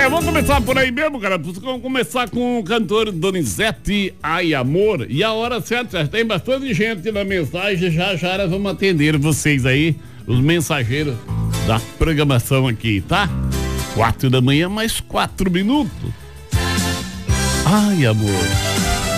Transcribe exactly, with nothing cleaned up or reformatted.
É, vamos começar por aí mesmo, cara. Vamos começar com o cantor Donizete, Ai Amor. E a hora certa, tem bastante gente na mensagem. Já já nós vamos atender vocês aí, os mensageiros da programação aqui, tá? Quatro da manhã, mais quatro minutos. Ai, amor.